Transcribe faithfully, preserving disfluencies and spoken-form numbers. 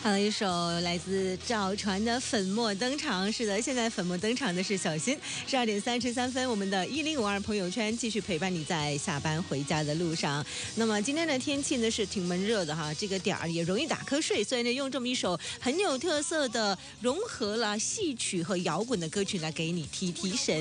还有一首来自赵传的《粉墨登场》。是的，现在粉墨登场的是小新。十二点三十三分，我们的一零五二朋友圈继续陪伴你在下班回家的路上。那么今天的天气呢是挺闷热的哈，这个点儿也容易打瞌睡，所以呢用这么一首很有特色的融合了戏曲和摇滚的歌曲来给你提提神。